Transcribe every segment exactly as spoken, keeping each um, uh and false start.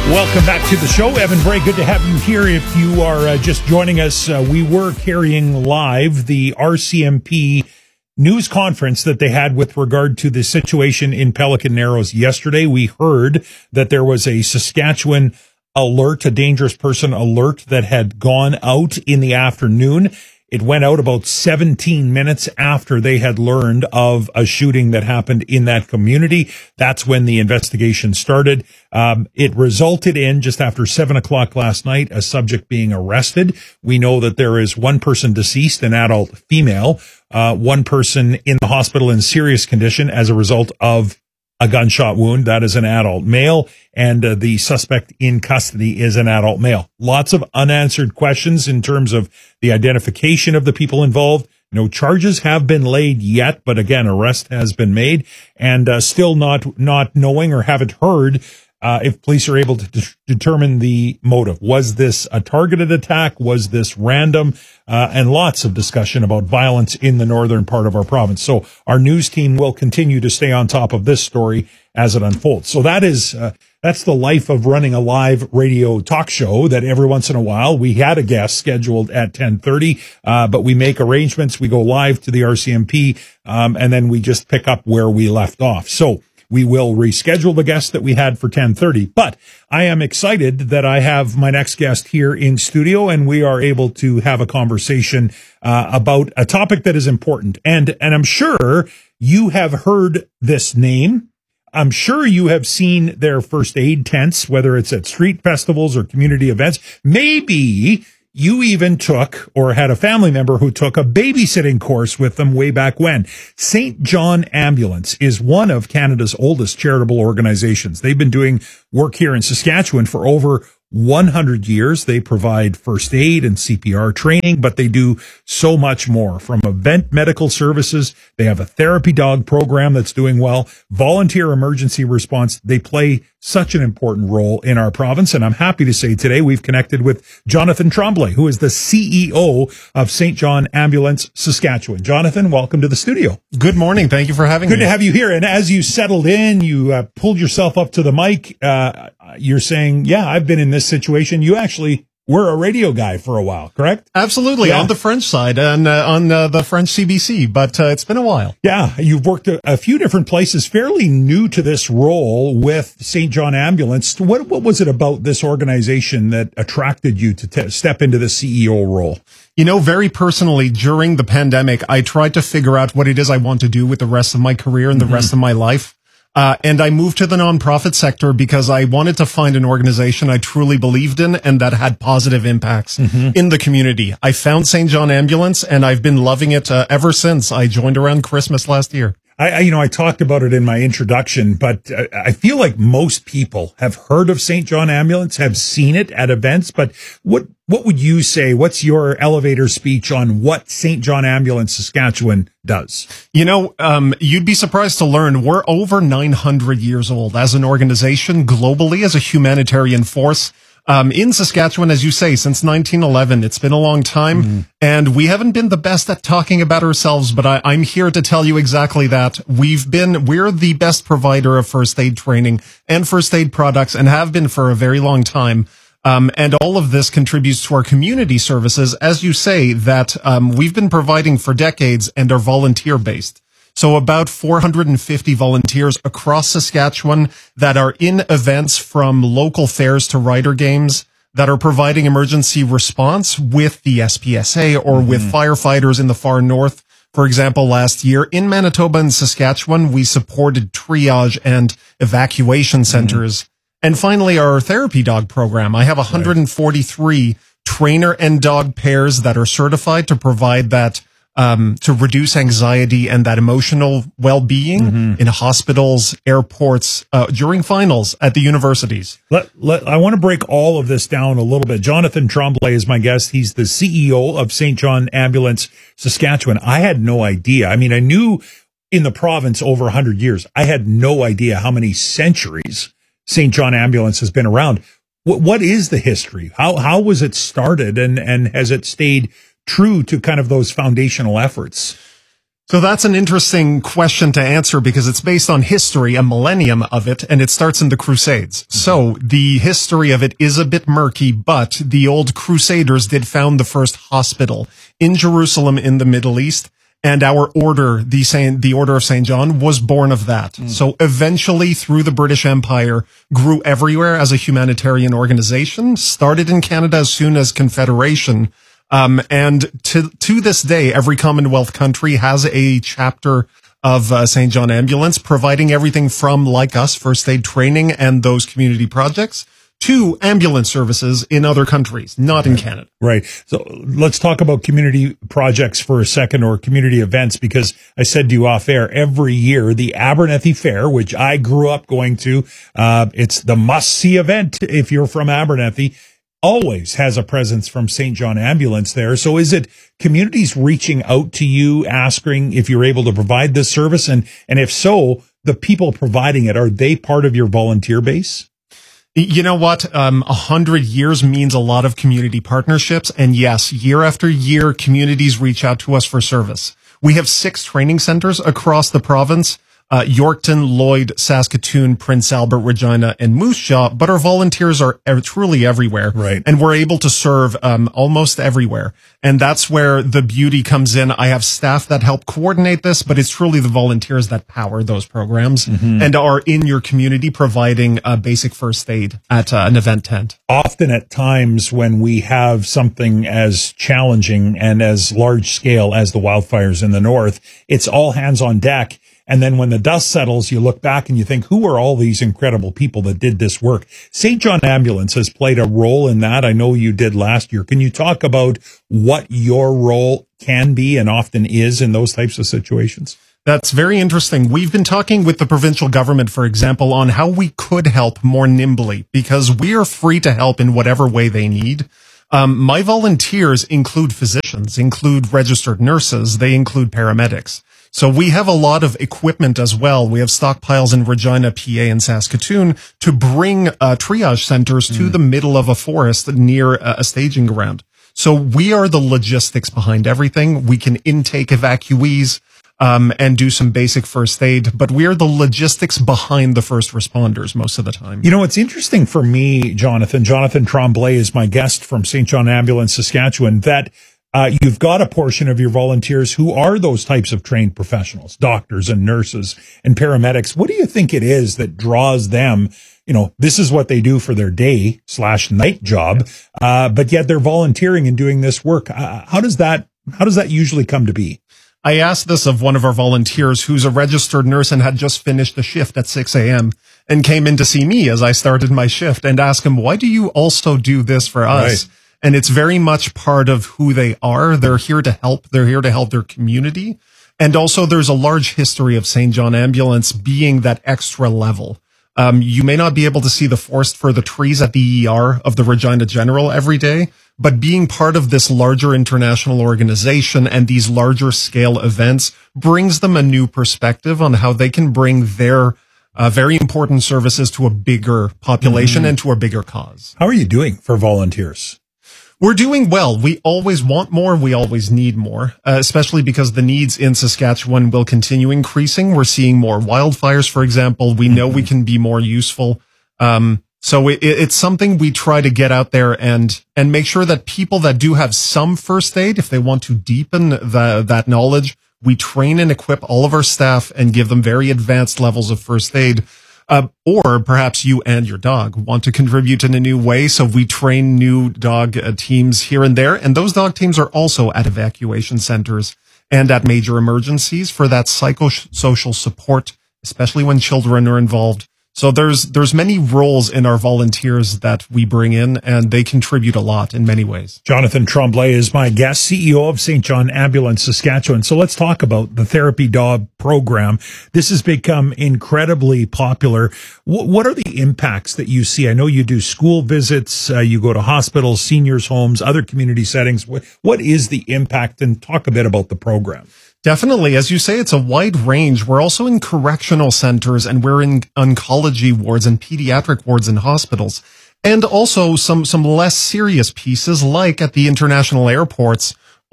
Welcome back to the show. Evan Bray, good to have you here. If you are uh, just joining us, uh, we were carrying live the R C M P news conference that they had with regard to the situation in Pelican Narrows yesterday. We heard that there was a Saskatchewan alert, a dangerous person alert that had gone out in the afternoon. It went out about seventeen minutes after they had learned of a shooting that happened in that community. That's when the investigation started. Um, it resulted in, just after seven o'clock last night, a subject being arrested. We know that there is one person deceased, an adult female, uh, one person in the hospital in serious condition as a result of a gunshot wound. That is an adult male, and uh, the suspect in custody is an adult male. Lots of unanswered questions in terms of the identification of the people involved. No charges have been laid yet, but again, arrest has been made, and uh, still not not knowing or haven't heard uh, if police are able to de- determine the motive. Was this a targeted attack? Was this random? Uh, and lots of discussion about violence in the northern part of our province. So our news team will continue to stay on top of this story as it unfolds. So that is, uh, that's the life of running a live radio talk show, that every once in a while we had a guest scheduled at ten thirty, uh, but we make arrangements. We go live to the R C M P, um, and then we just pick up where we left off. So we will reschedule the guest that we had for ten thirty, but I am excited that I have my next guest here in studio, and we are able to have a conversation uh, about a topic that is important. And, and I'm sure you have heard this name. I'm sure you have seen their first aid tents, whether it's at street festivals or community events. Maybe you even took or had a family member who took a babysitting course with them way back when. Saint John Ambulance is one of Canada's oldest charitable organizations. They've been doing work here in Saskatchewan for over one hundred years. They provide first aid and C P R training, but they do so much more. From event medical services, they have a therapy dog program that's doing well, volunteer emergency response. They play such an important role in our province. And I'm happy to say today we've connected with Jonathan Tremblay, who is the C E O of Saint John Ambulance Saskatchewan. Jonathan, welcome to the studio. Good morning. Thank you for having Good me. to have you here. And as you settled in, you uh, pulled yourself up to the mic. Uh, you're saying, yeah, I've been in this situation. You actually were a radio guy for a while, correct? Absolutely. Yeah. On the French side and uh, on uh, the French C B C, but uh, it's been a while. Yeah. You've worked a, a few different places, fairly new to this role with Saint John Ambulance. What, what was it about this organization that attracted you to t- step into the C E O role? You know, very personally, during the pandemic, I tried to figure out what it is I want to do with the rest of my career and the mm-hmm. rest of my life. Uh, and I moved to the nonprofit sector because I wanted to find an organization I truly believed in and that had positive impacts mm-hmm. in the community. I found Saint John Ambulance, and I've been loving it uh, ever since. I joined around Christmas last year. I, I, you know, I talked about it in my introduction, but I, I feel like most people have heard of Saint John Ambulance, have seen it at events. But what what would you say? What's your elevator speech on what Saint John Ambulance Saskatchewan does? You know, um, you'd be surprised to learn we're over nine hundred years old as an organization, globally, as a humanitarian force. Um, in Saskatchewan, as you say, since nineteen eleven, it's been a long time, mm-hmm. and we haven't been the best at talking about ourselves, but I, I'm here to tell you exactly that. We've been, we're the best provider of first aid training and first aid products, and have been for a very long time. Um, and all of this contributes to our community services, as you say, that um, we've been providing for decades and are volunteer-based. So about four hundred fifty volunteers across Saskatchewan that are in events, from local fairs to rider games, that are providing emergency response with the S P S A or mm-hmm. with firefighters in the far north. For example, last year in Manitoba and Saskatchewan, we supported triage and evacuation centers. Mm-hmm. And finally, our therapy dog program. I have one hundred forty-three right. trainer and dog pairs that are certified to provide that Um, to reduce anxiety and that emotional well-being mm-hmm. in hospitals, airports, uh, during finals at the universities. Let, let, I want to break all of this down a little bit. Jonathan Tremblay is my guest. He's the C E O of Saint John Ambulance Saskatchewan. I had no idea. I mean, I knew in the province over one hundred years. I had no idea how many centuries Saint John Ambulance has been around. What, what is the history? How, how was it started, and, and has it stayed true to kind of those foundational efforts? So that's an interesting question to answer because it's based on history, a millennium of it, and it starts in the Crusades. So the history of it is a bit murky, but the old Crusaders did found the first hospital in Jerusalem in the Middle East, and our order, the Saint, the Order of Saint John, was born of that. Mm. So eventually, through the British Empire, grew everywhere as a humanitarian organization, started in Canada as soon as Confederation. Um, and to, to this day, every Commonwealth country has a chapter of uh, Saint John Ambulance, providing everything from, like us, first aid training and those community projects to ambulance services in other countries, not in Canada. Right. So let's talk about community projects for a second, or community events, because I said to you off air, every year, the Abernethy Fair, which I grew up going to, uh, it's the must-see event if you're from Abernethy, always has a presence from Saint John Ambulance there. So is it communities reaching out to you, asking if you're able to provide this service? And, and if so, the people providing it, are they part of your volunteer base? You know what? Um, a hundred years means a lot of community partnerships. And yes, year after year, communities reach out to us for service. We have six training centers across the province. Uh, Yorkton, Lloyd, Saskatoon, Prince Albert, Regina, and Moose Jaw, but our volunteers are er, truly everywhere. Right. And we're able to serve, um, almost everywhere. And that's where the beauty comes in. I have staff that help coordinate this, but it's truly the volunteers that power those programs mm-hmm. and are in your community providing uh, basic first aid at uh, an event tent. Often at times when we have something as challenging and as large scale as the wildfires in the north, it's all hands on deck. And then when the dust settles, you look back and you think, who are all these incredible people that did this work? Saint John Ambulance has played a role in that. I know you did last year. Can you talk about what your role can be and often is in those types of situations? That's very interesting. We've been talking with the provincial government, for example, on how we could help more nimbly, because we are free to help in whatever way they need. Um, my volunteers include physicians, include registered nurses, they include paramedics. So we have a lot of equipment as well. We have stockpiles in Regina, P A, and Saskatoon to bring uh, triage centers to mm. the middle of a forest near a, a staging ground. So we are the logistics behind everything. We can intake evacuees um, and do some basic first aid, but we are the logistics behind the first responders most of the time. You know, it's interesting for me, Jonathan. Jonathan Tremblay is my guest from Saint John Ambulance, Saskatchewan, that Uh, you've got a portion of your volunteers who are those types of trained professionals, doctors and nurses and paramedics. What do you think it is that draws them? You know, this is what they do for their day slash night job, uh, but yet they're volunteering and doing this work. Uh, how does that, how does that usually come to be? I asked this of one of our volunteers who's a registered nurse and had just finished a shift at six a.m. and came in to see me as I started my shift, and asked him, why do you also do this for us? Right. And it's very much part of who they are. They're here to help. They're here to help their community. And also there's a large history of Saint John Ambulance being that extra level. Um, you may not be able to see the forest for the trees at the E R of the Regina General every day, but being part of this larger international organization and these larger scale events brings them a new perspective on how they can bring their uh, very important services to a bigger population mm-hmm. and to a bigger cause. How are you doing for volunteers? We're doing well. We always want more. We always need more, uh, especially because the needs in Saskatchewan will continue increasing. We're seeing more wildfires, for example. We know we can be more useful. Um, so it, it's something we try to get out there and, and make sure that people that do have some first aid, if they want to deepen the, that knowledge, we train and equip all of our staff and give them very advanced levels of first aid. Uh, or perhaps you and your dog want to contribute in a new way. So we train new dog uh, teams here and there. And those dog teams are also at evacuation centers and at major emergencies for that psychosocial support, especially when children are involved. So there's, there's many roles in our volunteers that we bring in, and they contribute a lot in many ways. Jonathan Tremblay is my guest, C E O of Saint John Ambulance, Saskatchewan. So let's talk about the Therapy Dog program. This has become incredibly popular. W- what are the impacts that you see? I know you do school visits, uh, you go to hospitals, seniors' homes, other community settings. What, what is the impact? And talk a bit about the program. Definitely. As you say, it's a wide range. We're also in correctional centers, and we're in oncology wards and pediatric wards in hospitals. And also some, some less serious pieces, like at the international airports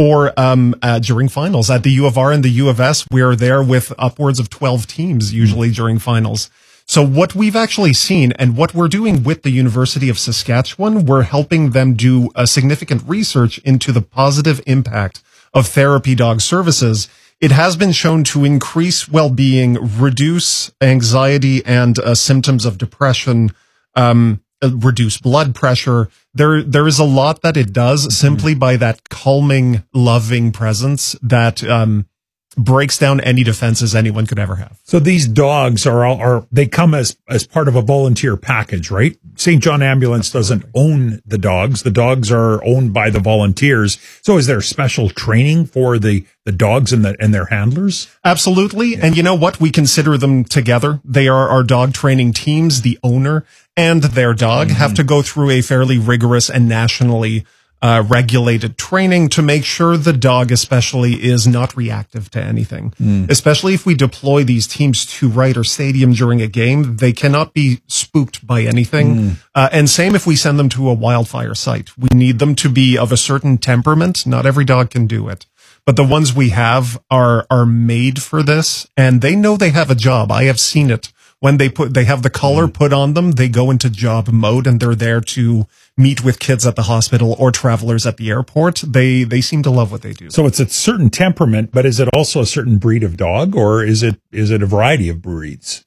or um, uh, during finals at the U of R and the U of S. We're there with upwards of twelve teams usually during finals. So what we've actually seen and what we're doing with the University of Saskatchewan, we're helping them do a significant research into the positive impact of therapy dog services. It has been shown to increase well-being, reduce anxiety and uh, symptoms of depression, um, uh, reduce blood pressure. There, there is a lot that it does mm-hmm. simply by that calming, loving presence that, um, breaks down any defenses anyone could ever have. So these dogs are all, are, they come as, as part of a volunteer package, right? Saint John Ambulance doesn't own the dogs. The dogs are owned by the volunteers. So is there special training for the, the dogs and the, and their handlers? Absolutely. Yeah. And you know what? We consider them together. They are our dog training teams. The owner and their dog mm-hmm. have to go through a fairly rigorous and nationally Uh, regulated training to make sure the dog especially is not reactive to anything. Mm. Especially if we deploy these teams to Ryder Stadium during a game, they cannot be spooked by anything. Mm. Uh, and same if we send them to a wildfire site. We need them to be of a certain temperament. Not every dog can do it. But the ones we have are are made for this, and they know they have a job. I have seen it. When they put, they have the collar mm. put on them, they go into job mode and they're there to meet with kids at the hospital or travelers at the airport. They, they seem to love what they do. So it's a certain temperament, but is it also a certain breed of dog, or is it, is it a variety of breeds?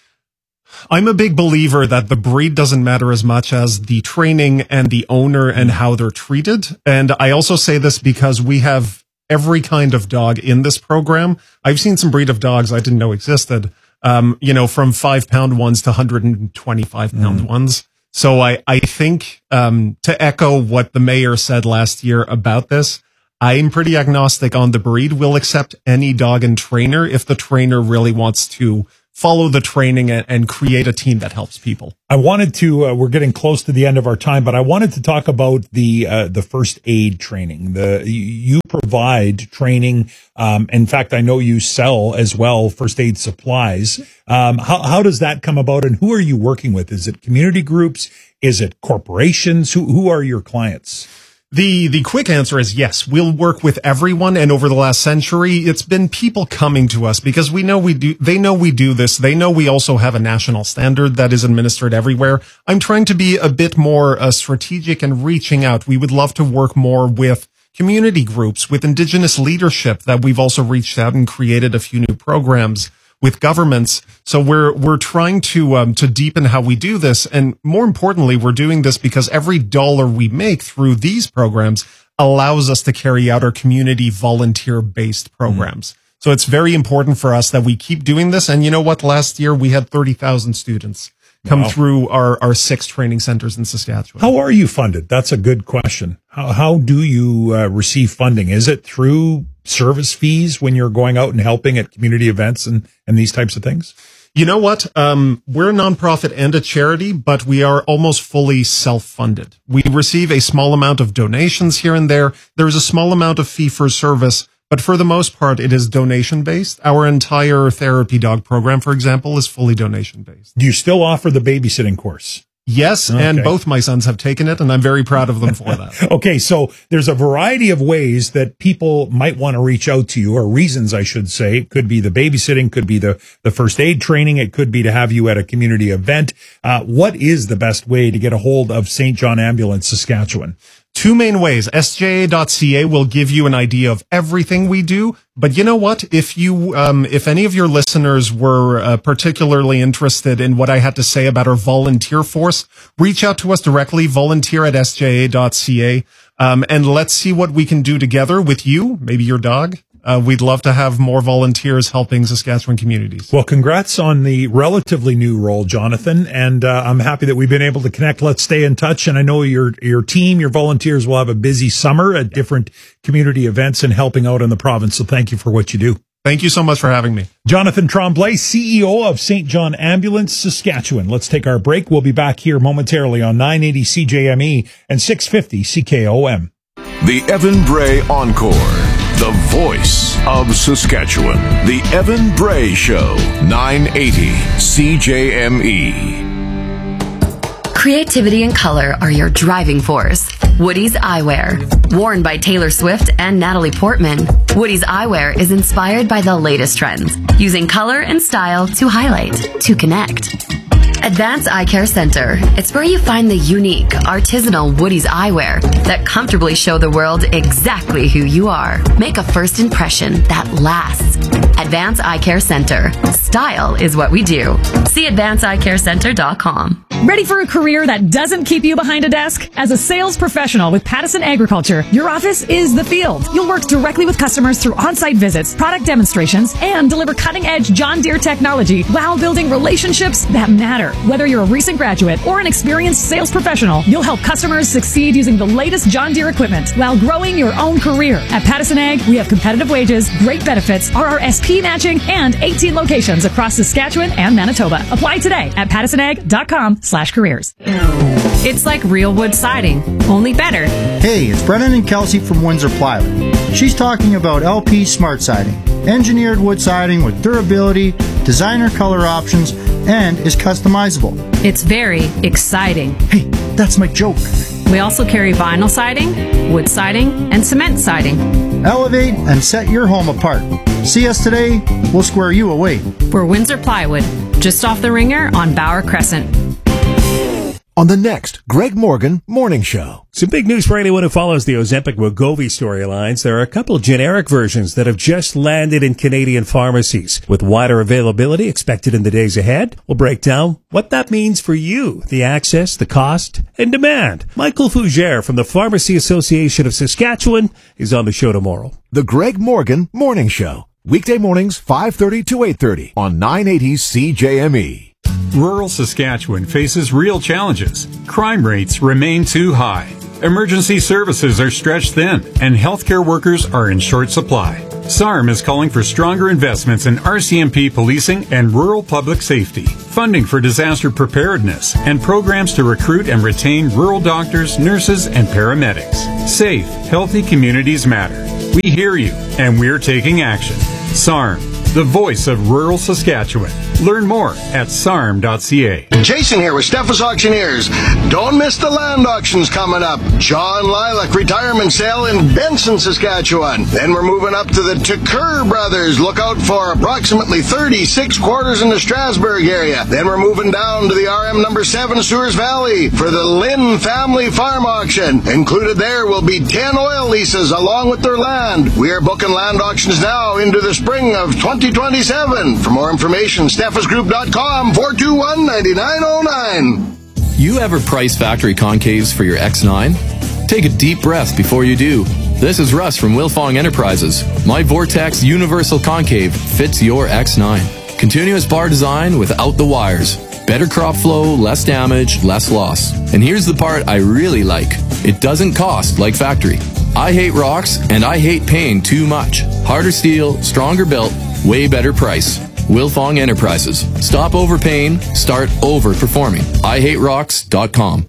I'm a big believer that the breed doesn't matter as much as the training and the owner and how they're treated. And I also say this because we have every kind of dog in this program. I've seen some breed of dogs I didn't know existed. Um, you know, from five pound ones to one hundred twenty-five pound mm. ones. So I, I think, um, to echo what the mayor said last year about this, I'm pretty agnostic on the breed. We'll accept any dog and trainer if the trainer really wants to follow the training and, and create a team that helps people. I wanted to, uh, we're getting close to the end of our time, but I wanted to talk about the, uh, the first aid training. The, you provide training. Um, in fact, I know you sell as well first aid supplies. Um, how, how does that come about, and who are you working with? Is it community groups? Is it corporations? Who, who are your clients? The the quick answer is yes. We'll work with everyone, and over the last century, it's been people coming to us because we know we do. They know we do this. They know we also have a national standard that is administered everywhere. I'm trying to be a bit more uh, strategic and reaching out. We would love to work more with community groups, with Indigenous leadership that we've also reached out and created a few new programs with governments. So we're, we're trying to, um, to deepen how we do this. And more importantly, we're doing this because every dollar we make through these programs allows us to carry out our community volunteer based programs. Mm. So it's very important for us that we keep doing this. And you know what? Last year we had thirty thousand students come wow. through our, our six training centers in Saskatchewan. How are you funded? That's a good question. How, how do you uh, receive funding? Is it through service fees when you're going out and helping at community events and, and these types of things? You know what? Um, we're a nonprofit and a charity, but we are almost fully self-funded. We receive a small amount of donations here and there. There's a small amount of fee for service, but for the most part, it is donation-based. Our entire therapy dog program, for example, is fully donation-based. Do you still offer the babysitting course? Yes, okay. And both my sons have taken it, and I'm very proud of them for that. Okay, so there's a variety of ways that people might want to reach out to you, or reasons, I should say. It could be the babysitting, could be the, the first aid training, it could be to have you at a community event. Uh, what is the best way to get a hold of Saint John Ambulance Saskatchewan? Two main ways. S J A dot C A will give you an idea of everything we do. But you know what? If you, um, if any of your listeners were uh, particularly interested in what I had to say about our volunteer force, reach out to us directly, volunteer at S J A dot C A, um, and let's see what we can do together with you, maybe your dog. Uh, we'd love to have more volunteers helping Saskatchewan communities. Well, congrats on the relatively new role, Jonathan, and uh, I'm happy that we've been able to connect. Let's stay in touch, and I know your your team, your volunteers will have a busy summer at different community events and helping out in the province, so thank you for what you do. Thank you so much for having me. Jonathan Tremblay, C E O of Saint John Ambulance Saskatchewan. Let's take our break. We'll be back here momentarily on nine eighty C J M E and six fifty C K O M. The Evan Bray Encore. The voice of Saskatchewan. The Evan Bray Show. nine eighty C J M E. Creativity and color are your driving force. Woody's Eyewear. Worn by Taylor Swift and Natalie Portman, Woody's Eyewear is inspired by the latest trends, using color and style to highlight, to connect. Advanced Eye Care Center. It's where you find the unique, artisanal Woody's eyewear that comfortably show the world exactly who you are. Make a first impression that lasts. Advanced Eye Care Center. Style is what we do. See advanced eye care center dot com. Ready for a career that doesn't keep you behind a desk? As a sales professional with Pattison Agriculture, your office is the field. You'll work directly with customers through on-site visits, product demonstrations, and deliver cutting-edge John Deere technology while building relationships that matter. Whether you're a recent graduate or an experienced sales professional, you'll help customers succeed using the latest John Deere equipment while growing your own career. At Pattison Ag, we have competitive wages, great benefits, R R S P matching, and eighteen locations across Saskatchewan and Manitoba. Apply today at pattison ag dot com slash careers. It's like real wood siding, only better. Hey, it's Brennan and Kelsey from Windsor Plywood. She's talking about L P Smart Siding, engineered wood siding with durability, designer color options, and is customizable. It's very exciting. Hey, that's my joke. We also carry vinyl siding, wood siding, and cement siding. Elevate and set your home apart. See us today, we'll square you away. We're Windsor Plywood, just off the Ringer on Bauer Crescent. On the next Greg Morgan Morning Show. Some big news for anyone who follows the Ozempic-Wegovy storylines. There are a couple generic versions that have just landed in Canadian pharmacies. With wider availability expected in the days ahead, we'll break down what that means for you, the access, the cost, and demand. Michael Fougere from the Pharmacy Association of Saskatchewan is on the show tomorrow. The Greg Morgan Morning Show. Weekday mornings, five thirty to eight thirty on nine eighty C J M E. Rural Saskatchewan faces real challenges. Crime rates remain too high. Emergency services are stretched thin, and healthcare workers are in short supply. S A R M is calling for stronger investments in R C M P policing and rural public safety, funding for disaster preparedness, and programs to recruit and retain rural doctors, nurses, and paramedics. Safe, healthy communities matter. We hear you, and we're taking action. S A R M, the voice of rural Saskatchewan. Learn more at S A R M dot C A. Jason here with Steffes Auctioneers. Don't miss the land auctions coming up. John Lilac retirement sale in Benson, Saskatchewan. Then we're moving up to the Tucker Brothers. Look out for approximately thirty-six quarters in the Strasbourg area. Then we're moving down to the R M number seven Sewers Valley for the Lynn Family Farm Auction. Included there will be ten oil leases along with their land. We are booking land auctions now into the spring of twenty twenty-seven. For more information, Steffes Group dot com, four two one, nine nine zero nine. You ever price factory concaves for your X nine? Take a deep breath before you do. This is Russ from Wilfong Enterprises. My Vortex Universal Concave fits your X nine. Continuous bar design without the wires. Better crop flow, less damage, less loss. And here's the part I really like. It doesn't cost like factory. I hate rocks and I hate paying too much. Harder steel, stronger built, way better price. Wilfong Enterprises. Stop overpaying, start overperforming. I hate rocks dot com.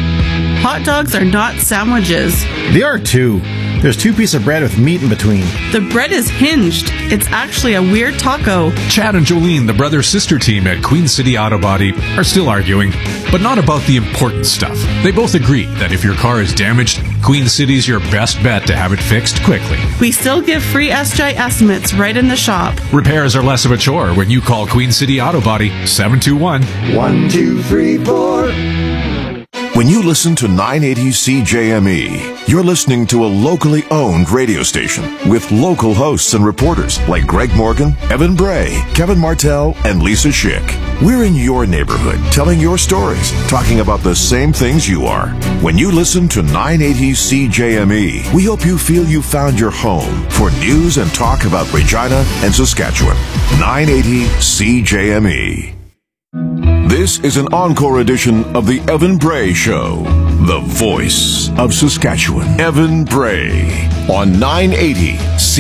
Hot dogs are not sandwiches. They are too. There's two pieces of bread with meat in between. The bread is hinged. It's actually a weird taco. Chad and Jolene, the brother-sister team at Queen City Auto Body, are still arguing, but not about the important stuff. They both agree that if your car is damaged, Queen City's your best bet to have it fixed quickly. We still give free S J estimates right in the shop. Repairs are less of a chore when you call Queen City Auto Body, seven two one, one two three four. When you listen to nine eighty C J M E, you're listening to a locally owned radio station with local hosts and reporters like Greg Morgan, Evan Bray, Kevin Martell, and Lisa Schick. We're in your neighborhood, telling your stories, talking about the same things you are. When you listen to nine eighty C J M E, we hope you feel you found your home for news and talk about Regina and Saskatchewan. nine eighty C J M E. This is an encore edition of the Evan Bray Show, the voice of Saskatchewan. Evan Bray on nine eighty C J M E.